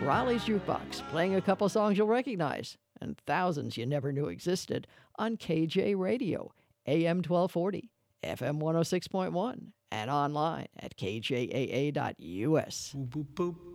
Raleigh's Jukebox, playing a couple songs you'll recognize and thousands you never knew existed on KJ Radio, AM 1240, FM 106.1, and online at kjaa.us.